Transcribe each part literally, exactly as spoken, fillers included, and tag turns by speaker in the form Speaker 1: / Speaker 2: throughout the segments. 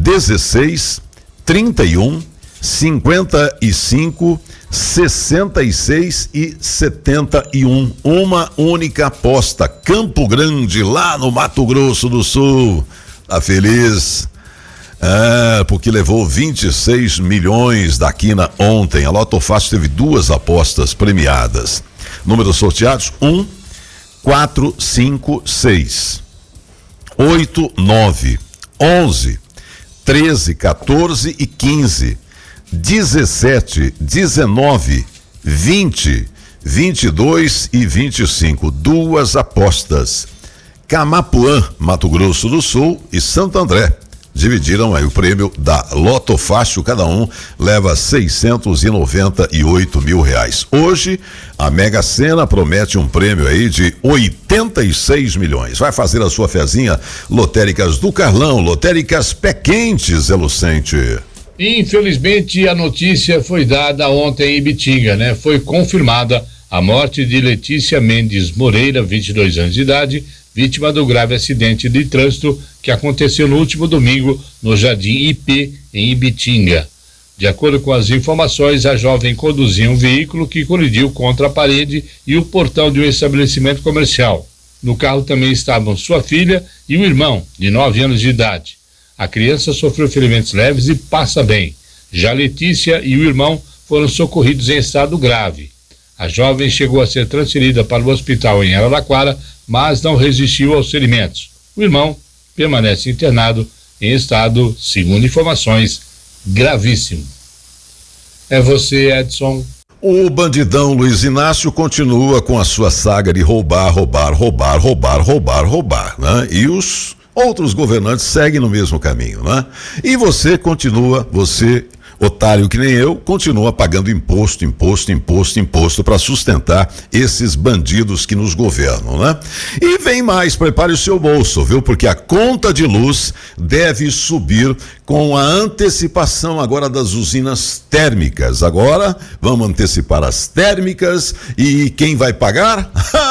Speaker 1: dezesseis, trinta e um, cinquenta e cinco, sessenta e seis e setenta e um. Uma única aposta. Campo Grande, lá no Mato Grosso do Sul. Tá feliz? É, porque levou vinte e seis milhões da quina ontem. A Loto Fácil teve duas apostas premiadas. Números sorteados: um, quatro, cinco, seis, oito, nove, onze, treze, quatorze e quinze, dezessete, dezenove, vinte, vinte e dois e vinte e cinco. Duas apostas. Camapuã, Mato Grosso do Sul, e Santo André dividiram aí o prêmio da Loto Fácil. Cada um leva seiscentos e noventa e oito mil reais. Hoje a Mega Sena promete um prêmio aí de oitenta e seis milhões. Vai fazer a sua fezinha? Lotéricas do Carlão, Lotéricas Pé Quentes, é Lucente.
Speaker 2: Infelizmente a notícia foi dada ontem em Ibitinga, né? Foi confirmada a morte de Letícia Mendes Moreira, vinte e dois anos de idade, vítima do grave acidente de trânsito que aconteceu no último domingo no Jardim I P, em Ibitinga. De acordo com as informações, a jovem conduzia um veículo que colidiu contra a parede e o portão de um estabelecimento comercial. No carro também estavam sua filha e o irmão, de nove anos de idade. A criança sofreu ferimentos leves e passa bem. Já Letícia e o irmão foram socorridos em estado grave. A jovem chegou a ser transferida para o hospital em Araraquara, mas não resistiu aos ferimentos. O irmão permanece internado em estado, segundo informações, gravíssimo. É você, Edson.
Speaker 1: O bandidão Luiz Inácio continua com a sua saga de roubar, roubar, roubar, roubar, roubar, roubar, né? E os outros governantes seguem no mesmo caminho, né? E você continua, você, otário que nem eu, continua pagando imposto, imposto, imposto, imposto para sustentar esses bandidos que nos governam, né? E vem mais, prepare o seu bolso, viu? Porque a conta de luz deve subir com a antecipação agora das usinas térmicas. Agora vamos antecipar as térmicas e quem vai pagar?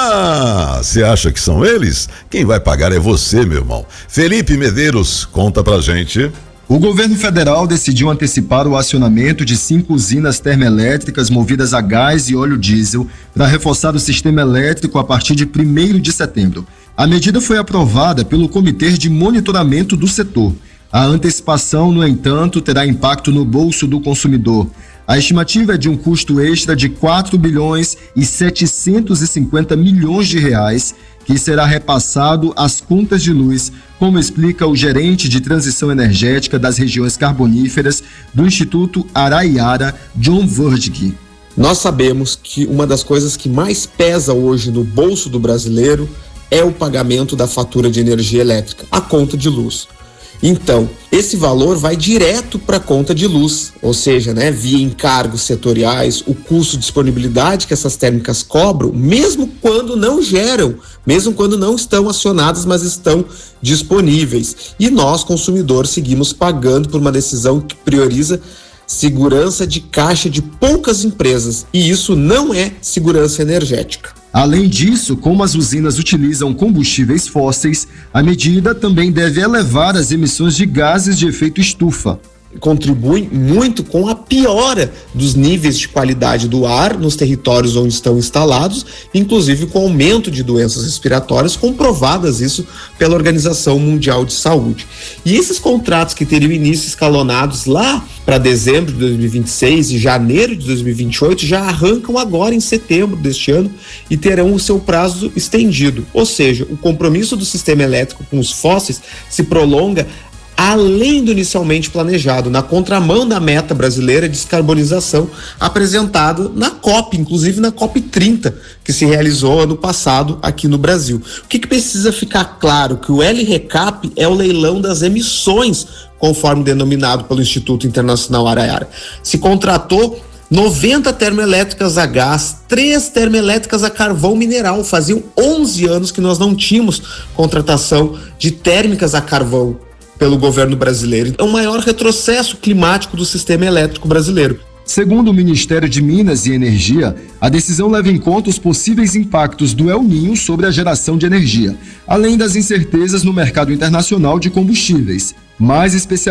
Speaker 1: Você acha que são eles? Quem vai pagar é você, meu irmão. Felipe Medeiros, conta pra gente.
Speaker 3: O governo federal decidiu antecipar o acionamento de cinco usinas termoelétricas movidas a gás e óleo diesel para reforçar o sistema elétrico a partir de primeiro de setembro. A medida foi aprovada pelo Comitê de Monitoramento do Setor. A antecipação, no entanto, terá impacto no bolso do consumidor. A estimativa é de um custo extra de quatro bilhões e setecentos e cinquenta milhões de reais, que será repassado às contas de luz, como explica o gerente de transição energética das regiões carboníferas do Instituto Araiara, John Verdig.
Speaker 4: Nós sabemos que uma das coisas que mais pesa hoje no bolso do brasileiro é o pagamento da fatura de energia elétrica, a conta de luz. Então, esse valor vai direto para a conta de luz, ou seja, né, via encargos setoriais, o custo de disponibilidade que essas térmicas cobram, mesmo quando não geram, mesmo quando não estão acionadas, mas estão disponíveis. E nós, consumidores, seguimos pagando por uma decisão que prioriza segurança de caixa de poucas empresas, e isso não é segurança energética.
Speaker 3: Além disso, como as usinas utilizam combustíveis fósseis, a medida também deve elevar as emissões de gases de efeito estufa.
Speaker 4: Contribui muito com a piora dos níveis de qualidade do ar nos territórios onde estão instalados, inclusive com aumento de doenças respiratórias, comprovadas isso pela Organização Mundial de Saúde. E esses contratos que teriam início escalonados lá para dezembro de dois mil e vinte e seis e janeiro de dois mil e vinte e oito já arrancam agora em setembro deste ano e terão o seu prazo estendido. Ou seja, o compromisso do sistema elétrico com os fósseis se prolonga além do inicialmente planejado, na contramão da meta brasileira de descarbonização apresentada na COP, inclusive na COP trinta, que se realizou ano passado aqui no Brasil. O que, que precisa ficar claro? Que o L RECAP é o leilão das emissões, conforme denominado pelo Instituto Internacional Araiara. Se contratou noventa termoelétricas a gás, três termoelétricas a carvão mineral. Faziam onze anos que nós não tínhamos contratação de térmicas a carvão pelo governo brasileiro. É o maior retrocesso climático do sistema elétrico brasileiro.
Speaker 3: Segundo o Ministério de Minas e Energia, a decisão leva em conta os possíveis impactos do El Niño sobre a geração de energia, além das incertezas no mercado internacional de combustíveis. Mais especialmente